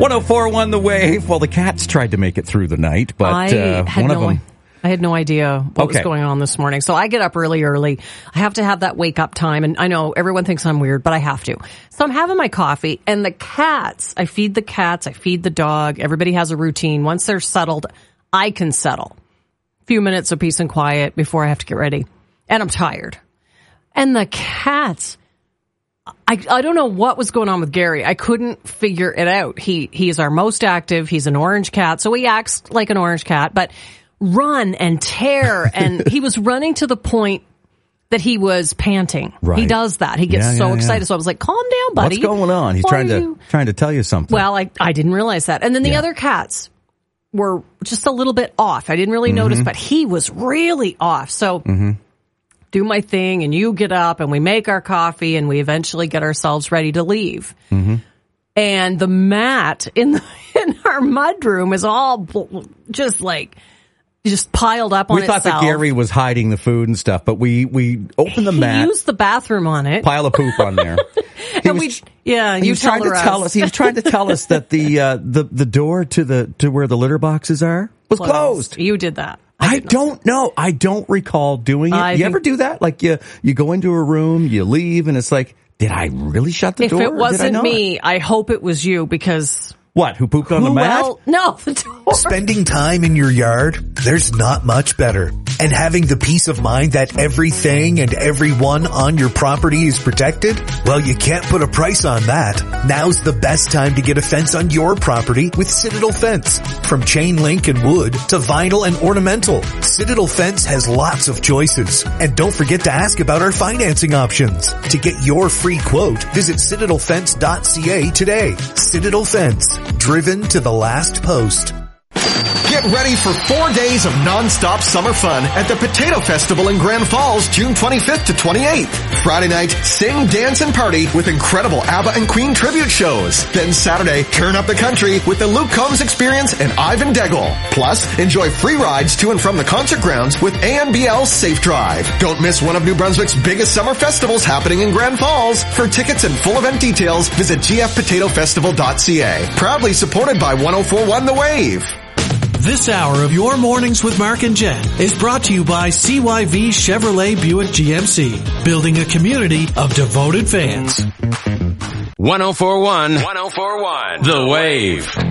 104.1 The Wave. Well, the cats tried to make it through the night, but one of them... I had no idea what was going on this morning. So I get up really early. I have to have that wake up time. And I know everyone thinks I'm weird, but I have to. So I'm having my coffee and the cats, I feed the cats, I feed the dog. Everybody has a routine. Once they're settled, I can settle. A few minutes of peace and quiet before I have to get ready. And I'm tired. And the cats, I don't know what was going on with Gary. I couldn't figure it out. He is our most active. He's an orange cat. So he acts like an orange cat, but run and tear, and he was running to the point that he was panting. Right. He does that. He gets so excited. So I was like, calm down, buddy. What's going on? He's trying to tell you something. Well, I didn't realize that. And then the other cats were just a little bit off. I didn't really notice, but he was really off. So do my thing, and you get up, and we make our coffee, and we eventually get ourselves ready to leave. And the mat in our mudroom is all just piled up on itself. We thought that Gary was hiding the food and stuff, but we opened the mat. He used the bathroom on it. Pile of poop on there. He was trying to tell us that the door to where the litter boxes are was closed. You did that. I don't know. I don't recall doing it. You ever do that? Like you go into a room, you leave, and it's like, did I really shut the door? If it wasn't me, I hope it was you, because... What, who pooped on the mat? No, the door. Spending time in your yard, there's not much better. And having the peace of mind that everything and everyone on your property is protected, well, you can't put a price on that. Now's the best time to get a fence on your property with Citadel Fence. From chain link and wood to vinyl and ornamental, Citadel Fence has lots of choices. And don't forget to ask about our financing options. To get your free quote, visit citadelfence.ca today. Citadel Fence. Driven to the last post. Get ready for 4 days of non-stop summer fun at the Potato Festival in Grand Falls, June 25th to 28th. Friday night, sing, dance, and party with incredible ABBA and Queen tribute shows. Then Saturday, turn up the country with the Luke Combs Experience and Ivan Degel. Plus, enjoy free rides to and from the concert grounds with ANBL Safe Drive. Don't miss one of New Brunswick's biggest summer festivals happening in Grand Falls. For tickets and full event details, visit gfpotatofestival.ca. Proudly supported by 104.1 The Wave. This hour of Your Mornings with Mark and Jen is brought to you by CYV Chevrolet Buick GMC, building a community of devoted fans. 104.1 The Wave.